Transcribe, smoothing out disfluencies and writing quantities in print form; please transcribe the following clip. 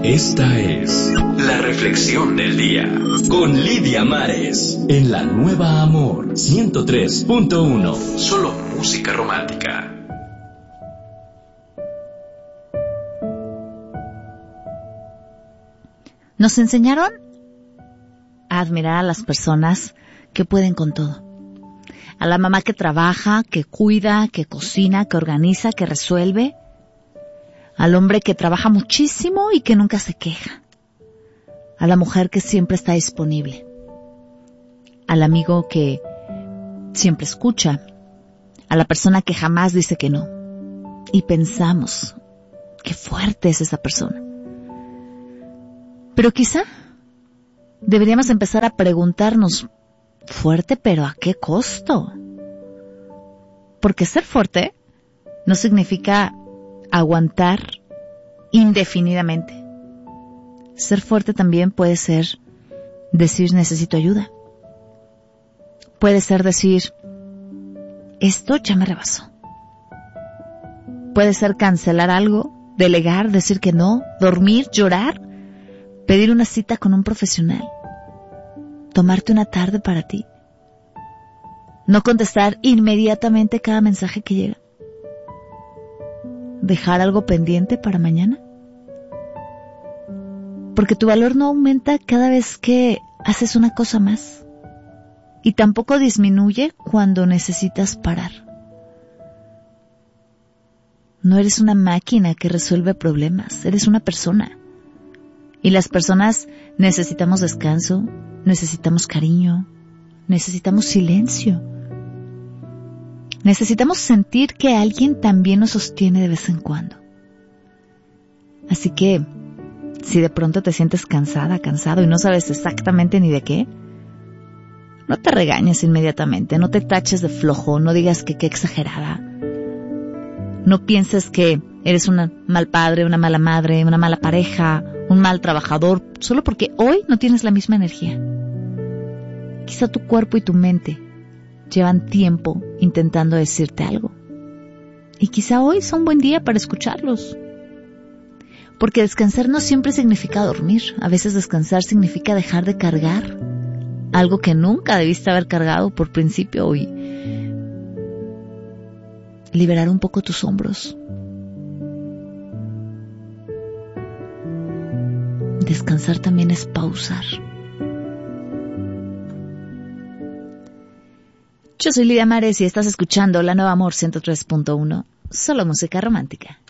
Esta es la reflexión del día con Lidia Mares en la Nueva Amor 103.1. Solo música romántica. Nos enseñaron a admirar a las personas que pueden con todo. A la mamá que trabaja, que cuida, que cocina, que organiza, que resuelve. Al hombre que trabaja muchísimo y que nunca se queja. A la mujer que siempre está disponible. Al amigo que siempre escucha. A la persona que jamás dice que no. Y pensamos, qué fuerte es esa persona. Pero quizá deberíamos empezar a preguntarnos, fuerte, pero ¿a qué costo? Porque ser fuerte no significa aguantar indefinidamente. Ser fuerte también puede ser decir necesito ayuda. Puede ser decir esto ya me rebasó. Puede ser cancelar algo, delegar, decir que no, dormir, llorar, pedir una cita con un profesional, tomarte una tarde para ti, no contestar inmediatamente cada mensaje que llega, dejar algo pendiente para mañana. Porque tu valor no aumenta cada vez que haces una cosa más y tampoco disminuye cuando necesitas parar. No eres una máquina que resuelve problemas, eres una persona. Y las personas necesitamos descanso, necesitamos cariño, necesitamos silencio. Necesitamos sentir que alguien también nos sostiene de vez en cuando. Así que, si de pronto te sientes cansada, cansado y no sabes exactamente ni de qué, no te regañes inmediatamente, no te taches de flojo, no digas que qué exagerada. No pienses que eres un mal padre, una mala madre, una mala pareja, un mal trabajador, solo porque hoy no tienes la misma energía. Quizá tu cuerpo y tu mente llevan tiempo intentando decirte algo. Y quizá hoy sea un buen día para escucharlos. Porque descansar no siempre significa dormir. A veces descansar significa dejar de cargar algo que nunca debiste haber cargado por principio y liberar un poco tus hombros. Descansar también es pausar. Yo soy Lidia Mares y estás escuchando La Nueva Amor 103.1, solo música romántica.